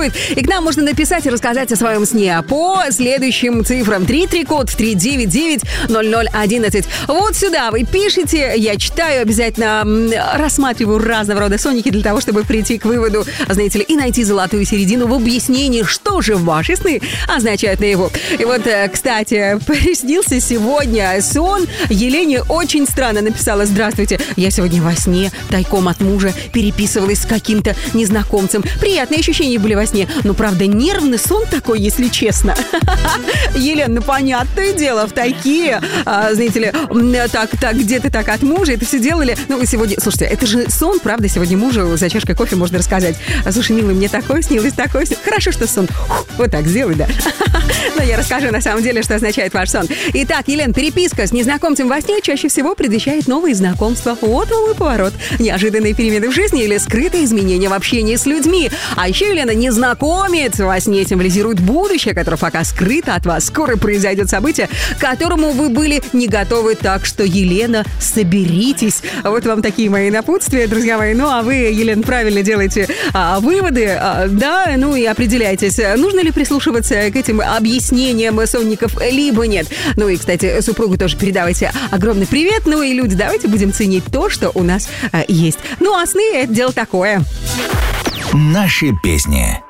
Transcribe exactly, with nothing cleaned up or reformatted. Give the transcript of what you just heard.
существует. И к нам можно написать и рассказать о своем сне по следующим цифрам. три три код три девять девять ноль ноль одиннадцать. Вот сюда вы пишите, я читаю, обязательно рассматриваю разного рода сонники для того, чтобы прийти к выводу, знаете ли, и найти золотую середину в объяснении, что же ваши сны означают наяву. И вот, кстати, приснился сегодня сон. Елене очень странно написала: здравствуйте, я сегодня во сне тайком от мужа переписывалась с каким-то незнакомцем. Приятные ощущения были во сне, но, правда, нервный сон такой, если честно. Елена, ну, понятное дело, в тайке, а, знаете ли, так, так, где ты так от мужа это все делали. Ну, сегодня, слушайте, это же сон, правда, сегодня мужу за чашкой кофе можно рассказать. Слушай, милый, мне такое снилось, такое снилось. Хорошо, что сон. Вот так сделай, да. Но я расскажу на самом деле, что означает ваш сон. Итак, Елена, переписка с незнакомцем во сне чаще всего предвещает новые знакомства. Вот он и поворот. Неожиданные перемены в жизни или скрытые изменения в общении с людьми. А еще, Елена, незнакомец во сне символизирует будущее, которое пока скрыто от вас. Скоро произойдет событие, к которому вы были не готовы. Так что, Елена, соберитесь. Вот вам такие мои напутствия, друзья мои. Ну, а вы, Елена, правильно делаете а, выводы, а, да, ну и определяйтесь, нужно ли прислушиваться к этим объяснениям сонников, либо нет. Ну и, кстати, супругу тоже передавайте огромный привет. Ну и, люди, давайте будем ценить то, что у нас а, есть. Ну, а сны — это дело такое. Наши песни.